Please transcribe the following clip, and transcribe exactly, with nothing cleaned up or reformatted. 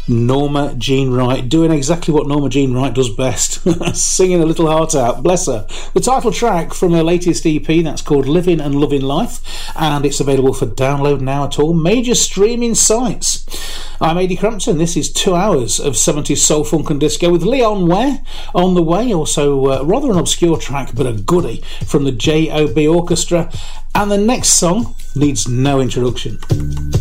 Norma Jean Wright, doing exactly what Norma Jean Wright does best, singing a little heart out, bless her. The title track from her latest E P, that's called Living and Loving Life, and it's available for download now at all major streaming sites. I'm Adi Crampton. This is two hours of seventies soul, funk and disco with Leon Ware on the way. Also uh, rather an obscure track, but a goodie from the J O B Orchestra. And the next song needs no introduction.